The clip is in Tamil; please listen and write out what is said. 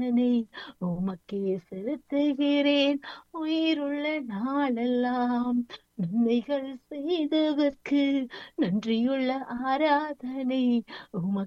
ஆராதனை உமக்கே செலுத்துகிறேன் உயிருள்ள நாளெல்லாம். நன்மைகள் செய்தவர்க்கு நன்றியுள்ள ஆராதனை உமக்கே